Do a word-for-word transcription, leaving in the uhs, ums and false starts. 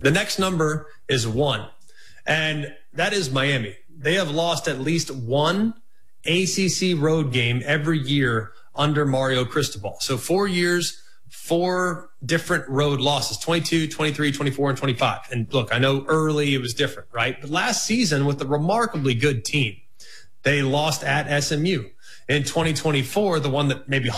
The next number is one, and that is Miami. They have lost at least one A C C road game every year under Mario Cristobal. So four years, four different road losses, twenty-two, twenty-three, twenty-four, and twenty-five. And look, I know early it was different, right? But last season with a remarkably good team, they lost at S M U. In twenty twenty-four, the one that maybe